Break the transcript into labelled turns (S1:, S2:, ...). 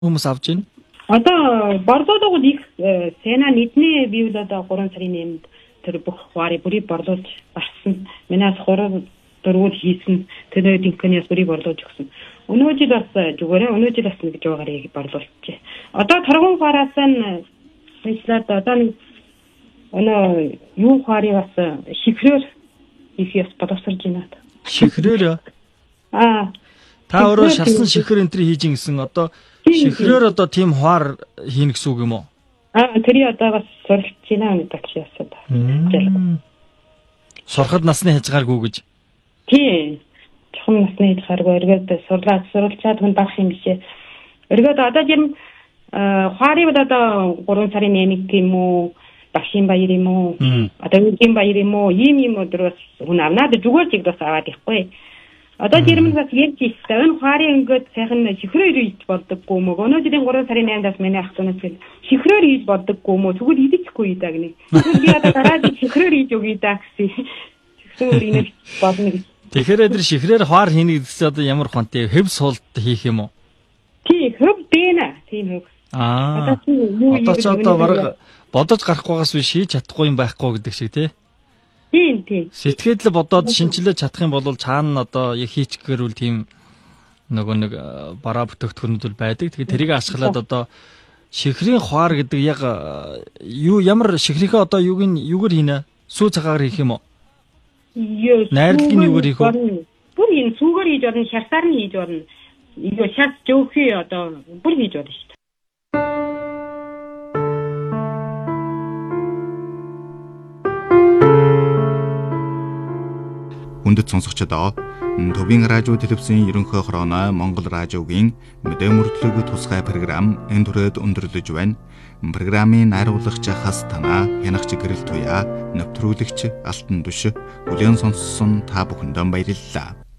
S1: хүмүүс авж байна?
S2: Одоо борлуулгууд их Сена нийтний бий бол одоо 3 сарын 8-нд тэр бүх хуарыг бүрийг борлуулж гарсан. Минаас 3 4 хийсэн. Тэр динкэнээс бүрийг борлуулж өгсөн. Өнөө жил бас зүгээрээ өнөө жил бас нэг жаагарыг борлуулчихэ. Одоо торгон хуараас нь хэлээд одоо нэг өнөө юу хуарыг бас шихрээр их яс бодосорж байна.
S1: Шихрээр? Та өөрөө шарсан шихэр энтри хийж гисэн одоо шихрээр одоо тийм хуар хийнэ гэсэн үг юм уу?
S2: Тэр одоо бас суралж байна гэдэг чи ясаад.
S1: Сурахад насны хязгааргүй гэж.
S2: Тийм. Чухам насны хязгааргүй эргээд суралцаад хүн байх юм бишээ. Эргээд одоо жим хуарыг одоо 3 сарын 8-нд юм уу? Багшийн баяр юм уу? Одоо үгийн баяр юм уу? Ийм өдрөөс хүн авнаад зүгээр чиг бас аваад ихгүй. Одоо жирэмд бас ярьж ирсэн. Энэ хуарын ингээд сайхан шихрээр хийж болдоггүй юм уу? Өнөө жилийн 3 сарын 8-нд миний ах дүүнээс шихрээр хийж болдоггүй юм уу? Тэгвэл идэхгүй даа гинэ. Би одоо дараа шихрээр хийж өгье даа гэсэн. Шихрээр инеж болно гэж.
S1: Тэгэхээр эдгээр шихрээр хуар хийнэ гэдэгс одоо ямар хонтой хэв суулт хийх юм уу?
S2: Тий, хөв бэнэ. Тийм хөв.
S1: Одоо ч одоо бараг бодож гарахгүйгаас биш хийж чадахгүй юм байхгүй гэдэг шиг тий.
S2: Тийм.
S1: Сэтгэхэд л бодоод шинжилж чадах юм бол цаана одоо яг хийчих гэрүүл тийм нөгөө нэг бараа бүтээгдэхүүнүүд бол байдаг. Тэгэхээр тэрийг ашиглаад одоо шихрийн хуар гэдэг яг ямар шихрийнхээ одоо юугаар хийнэ? Сүү цагаагаар хийх юм уу? Найрлагын юугаар хийх вэ?
S2: Бүр энэ сүүгээр хийж орно, шарсаар нь хийж орно. Юу шат жоохи одоо бүр хийж орно шүү дээ.
S3: Хүндэт сонсогчдоо Төвийн радио телевизийн ерөнхий хорооно Монгол радиогийн мэдээ мөрдлөг тусгай програм энэ төрөд өндөрлөж байна. Программын найруулагч Хас Танаа, янагч Гэрэл Туяа, нэвтрүүлэгч Алтан Түш, бүлээн сонссон та бүхэндээ баярлалаа.